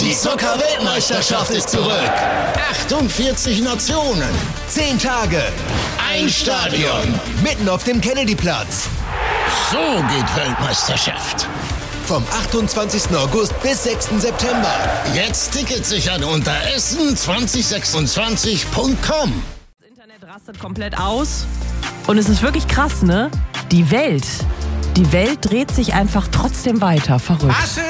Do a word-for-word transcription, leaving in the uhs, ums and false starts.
Die Zucker-Weltmeisterschaft ist zurück. achtundvierzig Nationen. zehn Tage. Ein Stadion. Mitten auf dem Kennedyplatz. So geht Weltmeisterschaft. Vom achtundzwanzigsten August bis sechsten September. Jetzt Tickets sichern unter essen zwanzig sechsundzwanzig punkt com. Das Internet rastet komplett aus. Und es ist wirklich krass, ne? Die Welt, die Welt dreht sich einfach trotzdem weiter. Verrückt.